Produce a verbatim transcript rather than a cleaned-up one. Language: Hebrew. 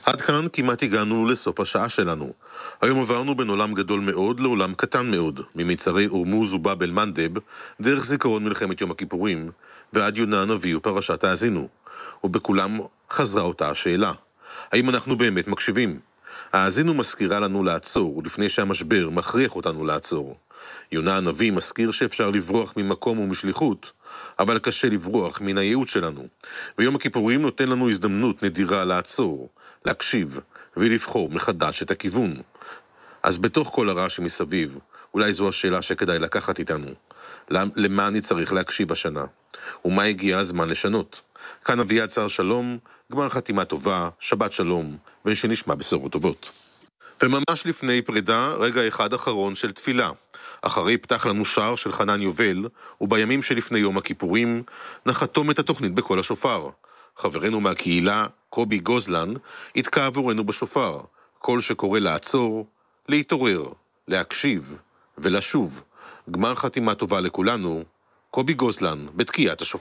עד כאן כמעט הגענו לסוף השעה שלנו. היום עברנו בין עולם גדול מאוד לעולם קטן מאוד, ממצרי אורמוז ובאבל מנדב, דרך זיכרון מלחמת יום הכיפורים, ועד יונה הנביא ופרשת האזינו. ובכולם חזרה אותה השאלה: האם אנחנו באמת מקשיבים? האזינו מזכירה לנו לעצור, לפני שהמשבר מכריח אותנו לעצור. יונה הנביא מזכיר שאפשר לברוח ממקום ומשליחות, אבל קשה לברוח מן הייעוד שלנו. ויום הכיפורים נותן לנו הזדמנות נדירה לעצור, להקשיב ולבחור מחדש את הכיוון. אז בתוך כל הרעש מסביב, אולי זו השאלה שכדאי לקחת איתנו: למה אני צריך להקשיב השנה? ומה הגיע הזמן לשנות? כאן אביעד שר שלום, גמר חתימה טובה, שבת שלום, ושנשמע בשורות טובות. וממש לפני פרידה, רגע אחד אחרון של תפילה. אחרי פתח לנו שער של חנן יובל, ובימים שלפני יום הכיפורים, נחתום את התוכנית בכל השופר. חברנו מהקהילה, קובי גוזלן, יתקע עבורנו בשופר, קול שקורא לעצור, להתעורר, להקשיב ולשוב. גמר חתימה טובה לכולנו, קובי גוזלן, בתקיעת השופר.